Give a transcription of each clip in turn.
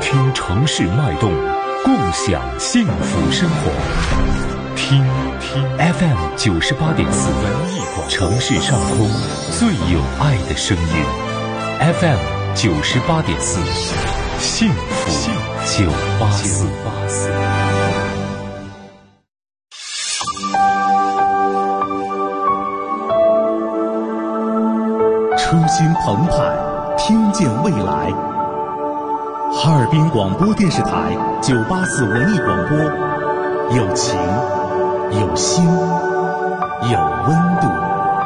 听城市脉动，共享幸福生活。听 FM98.4，城市上空最有爱的声音。FM98.4，幸福984。 初心澎湃，听见未来。哈尔滨广播电视台984文艺广播，有情，有心，有温度。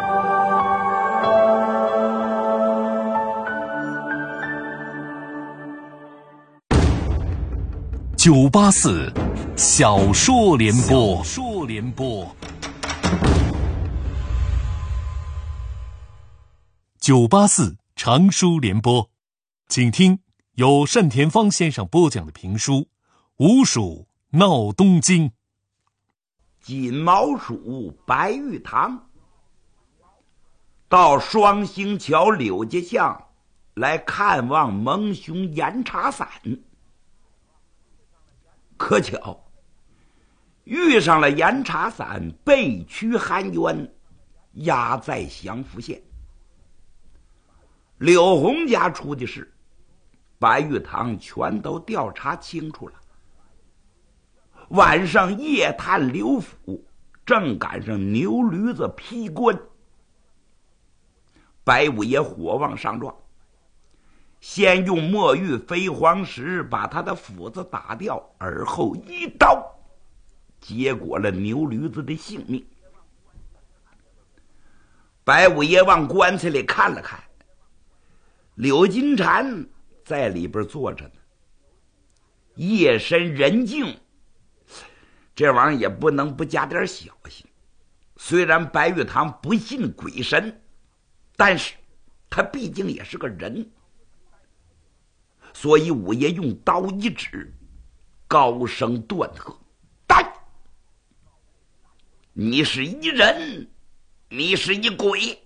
984小说联播。984长书联播，请听由单田芳先生播讲的评书《吴蜀闹东京》。 锦毛鼠白玉堂到双星桥柳家巷来看望蒙兄严查散，可巧遇上了严查散被驱含冤，押在祥符县。柳红家出的事，白玉堂全都调查清楚了。晚上夜探刘府，正赶上牛驴子劈棺。白五爷火往上撞，先用墨玉飞黄石把他的斧子打掉，而后一刀结果了牛驴子的性命。白五爷往棺材里看了看，柳金蝉在里边坐着呢。夜深人静，这玩意儿也不能不加点小心。虽然白玉堂不信鬼神，但是他毕竟也是个人，所以五爷用刀一指，高声断喝：“来！你是一人，你是一鬼！”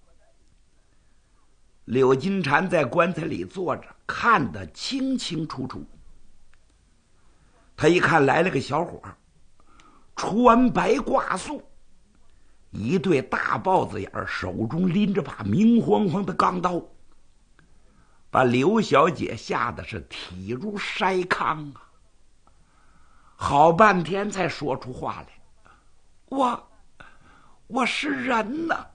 柳金蝉在棺材里坐着，看得清清楚楚。他一看来了个小伙，穿白挂素，一对大豹子眼，手中拎着把明晃晃的钢刀，把刘小姐吓得是体如筛糠啊！好半天才说出话来：“我是人呐。”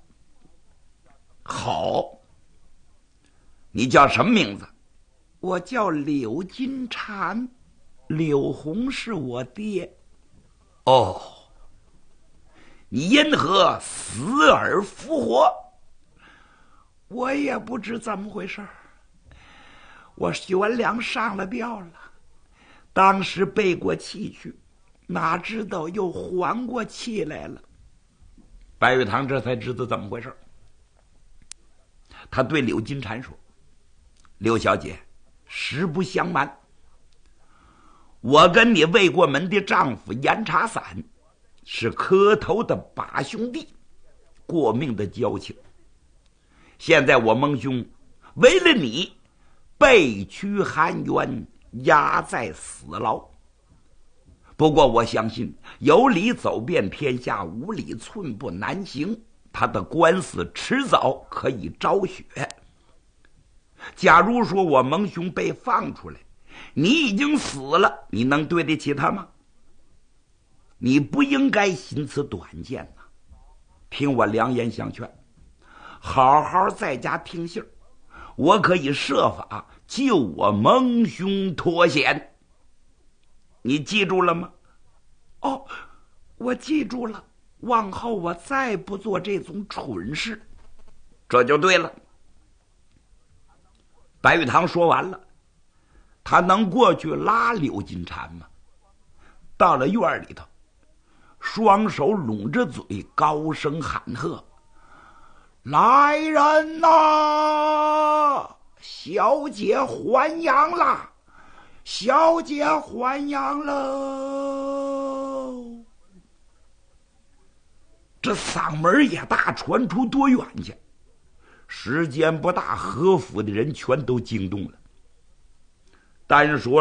好，你叫什么名字？我叫柳金蝉，柳红是我爹。哦，你因何死而复活？我也不知怎么回事，我悬梁上了吊了，当时背过气去，哪知道又缓过气来了。白玉堂这才知道怎么回事。他对柳金蝉说：“刘小姐，实不相瞒，我跟你未过门的丈夫严查散是磕头的把兄弟，过命的交情。现在我蒙兄为了你被驱含冤，押在死牢。不过我相信有理走遍天下，无理寸步难行，他的官司迟早可以昭雪。假如说我蒙兄被放出来，你已经死了，你能对得起他吗？你不应该心此短见呐！听我良言相劝，好好在家听信儿，我可以设法救我蒙兄脱险。你记住了吗？”“哦，我记住了，往后我再不做这种蠢事。”“这就对了。”白玉堂说完了，他能过去拉柳金蝉吗？到了院里头，双手拢着嘴，高声喊喝：“来人呐！小姐还阳啦！小姐还阳喽！”这嗓门也大，传出多远去？时间不大，何府的人全都惊动了。单说